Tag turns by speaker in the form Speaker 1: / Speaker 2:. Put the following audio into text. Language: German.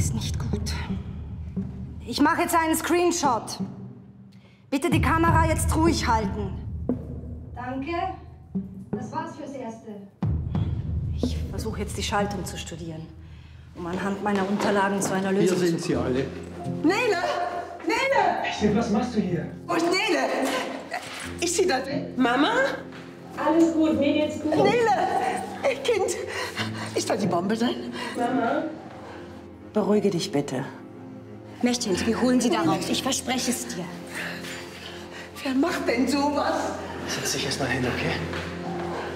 Speaker 1: ist nicht gut. Ich mache jetzt einen Screenshot. Bitte die Kamera jetzt ruhig halten. Danke. Das war's fürs Erste. Ich versuche jetzt die Schaltung zu studieren, um anhand meiner Unterlagen zu einer Lösung zu kommen.
Speaker 2: Hier sind sie alle.
Speaker 3: Nele! Nele!
Speaker 2: Was machst du hier?
Speaker 3: Wo ist Nele? Ist sie da? Mama?
Speaker 4: Alles gut, mir geht's gut.
Speaker 3: Nele! Kind! Ist da die Bombe drin?
Speaker 4: Mama?
Speaker 1: Beruhige dich bitte. Mechthild, wir holen sie da raus. Ich verspreche es dir.
Speaker 3: Wer macht denn sowas?
Speaker 2: Setz dich erst mal hin, okay?